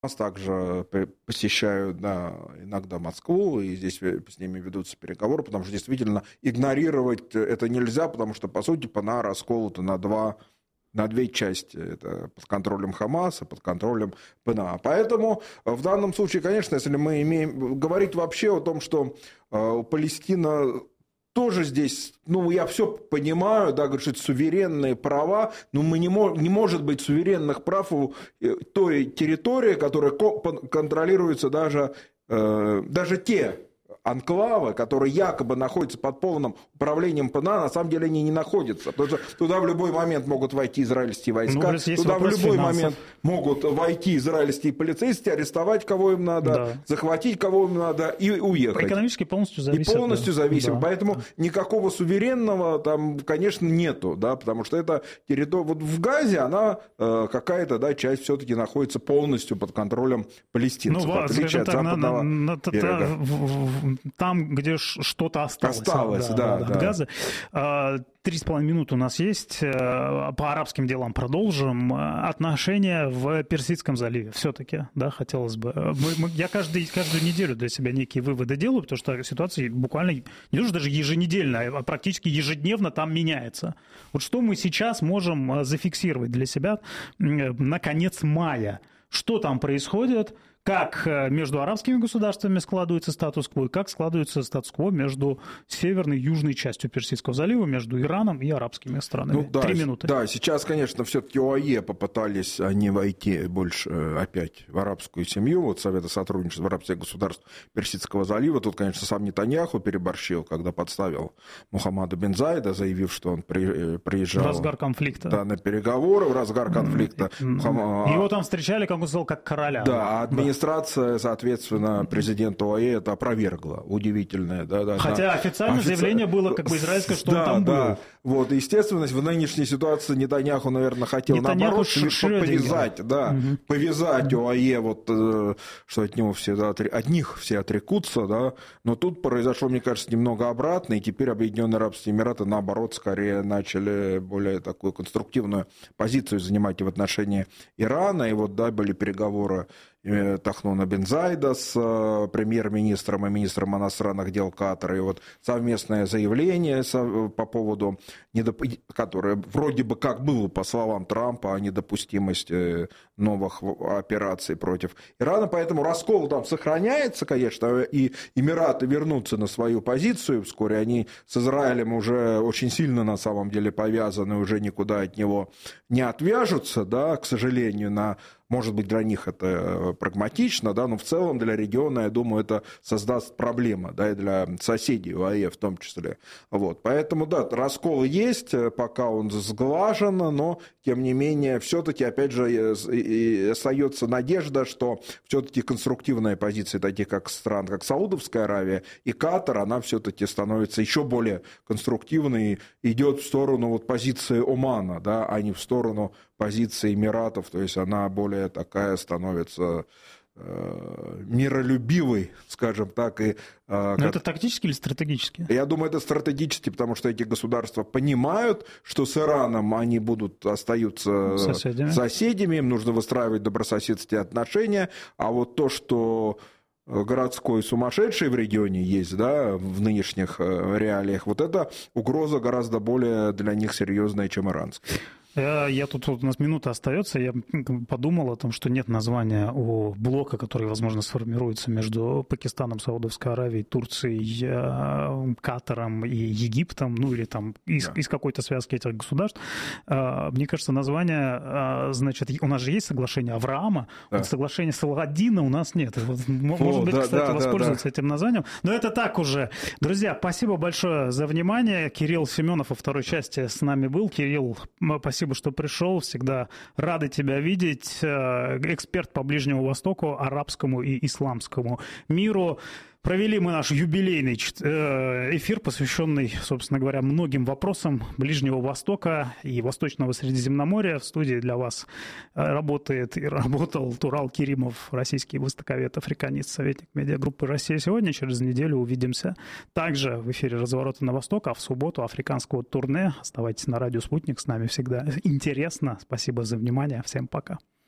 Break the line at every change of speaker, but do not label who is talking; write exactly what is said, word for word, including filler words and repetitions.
Нас также посещают, да, иногда Москву, и здесь с ними ведутся переговоры, потому что действительно игнорировать это нельзя, потому что, по сути, ПНА расколота на два, на две части. Это под контролем Хамаса, под контролем ПНА. Поэтому в данном случае, конечно, если мы имеем говорить вообще о том, что э, Палестина... Тоже здесь, ну, я все понимаю, да, говорит, что это суверенные права, но мы не, мож, не может быть суверенных прав у той территории, которая контролируется даже, э, даже те анклавы, которые якобы находятся под полным управлением ПНА, на самом деле они не находятся. Потому что туда в любой момент могут войти израильские войска, ну, туда в любой финансов. момент могут войти израильские полицейские, арестовать кого им надо, да. захватить кого им надо и уехать.
Экономически полностью зависим.
И полностью да. зависим. Да. Поэтому
да.
никакого суверенного там, конечно, нету, да, потому что эта территория... Вот в Газе она э, какая-то, да, часть все-таки находится полностью под контролем палестинцев.
Ну,
в отличие от
так,
западного
на, на,
берега.
На, там, где что-то осталось,
осталось да, да,
да,
да.
от Газа. Три с половиной минуты у нас есть. По арабским делам продолжим. Отношения в Персидском заливе все-таки, да, хотелось бы. Мы, мы, я каждый, каждую неделю для себя некие выводы делаю, потому что ситуация буквально, не то что даже еженедельно, а практически ежедневно там меняется. Вот что мы сейчас можем зафиксировать для себя на конец мая? Что там происходит? Как между арабскими государствами складывается статус-кво, и как складывается статус-кво между северной и южной частью Персидского залива, между Ираном и арабскими странами.
Ну, да,
Три минуты.
Да, сейчас, конечно, все-таки ОАЕ попытались они войти больше опять в арабскую семью, вот Совета сотрудничества арабских государств Персидского залива. Тут, конечно, сам Нетаньяху переборщил, когда подставил Мухаммада бен Заида, заявив, что он приезжал...
В разгар конфликта.
Да, на переговоры, в разгар конфликта.
Его там встречали, как он сказал, как короля.
Да, администрация Администрация, соответственно, президента ОАЭ это опровергла. Удивительное. Да, да,
Хотя
да.
официальное Офици... заявление было как бы израильское, что
да,
он там
да.
был.
Вот, естественно, в нынешней ситуации Нетаньяху, наверное, хотел
Нетаньяху
наоборот повязать, да, угу. повязать ОАЭ, вот, что от него все, от них все отрекутся, да. Но тут произошло, мне кажется, немного обратно, и теперь Объединенные Арабские Эмираты, наоборот, скорее начали более такую конструктивную позицию занимать и в отношении Ирана, и вот, да, были переговоры Тахнуна бен Заида с премьер-министром и министром иностранных дел Катара, и вот совместное заявление по поводу, которое вроде бы как было, по словам Трампа, о недопустимости новых операций против Ирана, поэтому раскол там сохраняется, конечно, и Эмираты вернутся на свою позицию, вскоре они с Израилем уже очень сильно на самом деле повязаны, уже никуда от него не отвяжутся, да, к сожалению, на может быть, для них это прагматично, да, но в целом для региона, я думаю, это создаст проблемы, да, и для соседей ОАЭ в том числе. Вот. Поэтому, да, раскол есть, пока он сглажен, но, тем не менее, все-таки, опять же, остается надежда, что все-таки конструктивная позиция таких как стран, как Саудовская Аравия и Катар, она все-таки становится еще более конструктивной, идет в сторону вот позиции Омана, да, а не в сторону позиции Эмиратов, то есть она более такая становится э, миролюбивой, скажем так. И, э,
Но как... это тактически или стратегически?
Я думаю, это стратегически, потому что эти государства понимают, что с Ираном они будут остаются соседями, соседями им нужно выстраивать добрососедские отношения, а вот то, что городской сумасшедший в регионе есть, да, в нынешних реалиях, вот эта угроза гораздо более для них серьезная, чем иранская.
Я тут, вот у нас минута остается, я подумал о том, что нет названия у блока, который, возможно, сформируется между Пакистаном, Саудовской Аравией, Турцией, Катаром и Египтом, ну или там из, да. из какой-то связки этих государств. Мне кажется, название, значит, у нас же есть соглашение Авраама, да. вот соглашение Саладина у нас нет. Вот, может О, быть, да, кстати, да, воспользоваться да, да. этим названием. Но это так уже. Друзья, спасибо большое за внимание. Кирилл Семенов во второй части с нами был. Кирилл, спасибо. Спасибо, что пришел. Всегда рады тебя видеть. Эксперт по Ближнему Востоку, арабскому и исламскому миру. Провели мы наш юбилейный эфир, посвященный, собственно говоря, многим вопросам Ближнего Востока и Восточного Средиземноморья. В студии для вас работает и работал Турал Керимов, российский востоковед, африканист, советник медиагруппы «Россия сегодня». Через неделю увидимся также в эфире «Разворота на Восток», а в субботу африканского турне. Оставайтесь на радио «Спутник». С нами всегда интересно. Спасибо за внимание. Всем пока.